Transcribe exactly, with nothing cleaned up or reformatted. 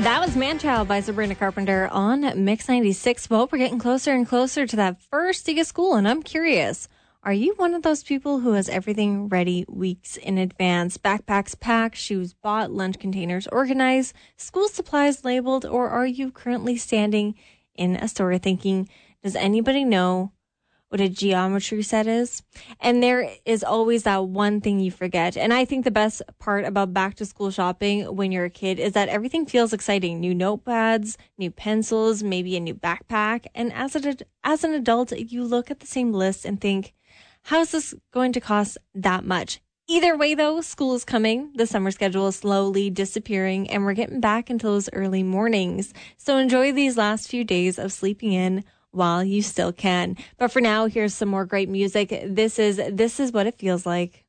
That was Manchild by Sabrina Carpenter on Mix ninety-six. Well, we're getting closer and closer to that first day of school, and I'm curious, are you one of those people who has everything ready weeks in advance? Backpacks packed, shoes bought, lunch containers organized, school supplies labeled, or are you currently standing in a store thinking, does anybody know what a geometry set is? And there is always that one thing you forget. And I think the best part about back to school shopping when you're a kid is that everything feels exciting. New notepads, new pencils, maybe a new backpack. And as a, as an adult, you look at the same list and think, how's this going to cost that much? Either way, though, school is coming. The summer schedule is slowly disappearing, and we're getting back into those early mornings. So enjoy these last few days of sleeping in while you still can. But for now, here's some more great music. This is This Is What It Feels Like.